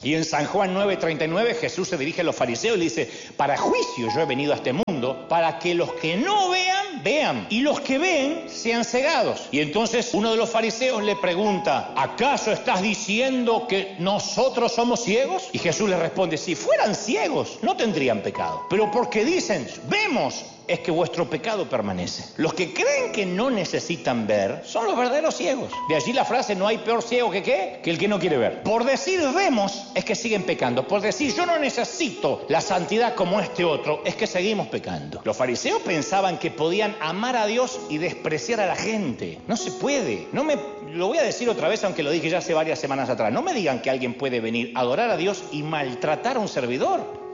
Y en San Juan 9:39 Jesús se dirige a los fariseos y le dice: para juicio yo he venido a este mundo, para que los que no vean, vean, y los que ven sean cegados. Y entonces uno de los fariseos le pregunta: ¿acaso estás diciendo que nosotros somos ciegos? Y Jesús le responde: si fueran ciegos no tendrían pecado, pero porque dicen vemos, es que vuestro pecado permanece. Los que creen que no necesitan ver son los verdaderos ciegos. De allí la frase: no hay peor ciego que ¿qué? Que el que no quiere ver. Por decir vemos es que siguen pecando. Por decir yo no necesito la santidad como este otro, es que seguimos pecando. Los fariseos pensaban que podían amar a Dios y despreciar a la gente. No se puede. Lo voy a decir otra vez, aunque lo dije ya hace varias semanas atrás. No me digan que alguien puede venir a adorar a Dios y maltratar a un servidor.